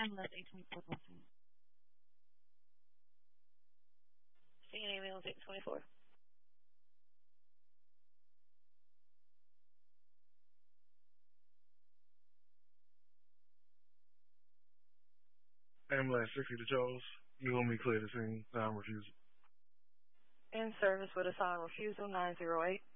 Ambulance 824 Boston. Singing ambulance 824. Ambulance 60 to Charles. You want me clear the scene? Non-refusal. In service with a silent refusal 908.